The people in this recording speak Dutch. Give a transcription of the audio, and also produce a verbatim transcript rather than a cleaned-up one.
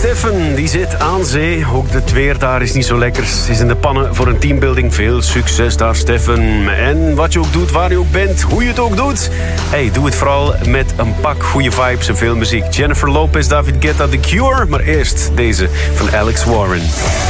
Steffen, die zit aan zee. Ook het weer daar is niet zo lekker. Ze is in de pannen voor een teambuilding. Veel succes daar, Steffen. En wat je ook doet, waar je ook bent, hoe je het ook doet. Hey, doe het vooral met een pak goede vibes en veel muziek. Jennifer Lopez, David Guetta, The Cure. Maar eerst deze van Alex Warren.